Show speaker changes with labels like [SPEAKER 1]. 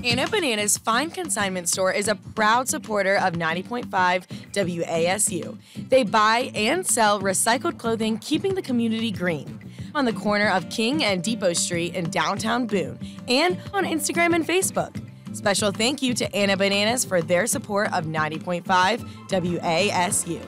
[SPEAKER 1] Anna Banana's Fine Consignment Store is a proud supporter of 90.5 WASU. They buy and sell recycled clothing, keeping the community green. On the corner of King and Depot Street in downtown Boone, and on Instagram and Facebook. Special thank you to Anna Bananas for their support of 90.5 WASU.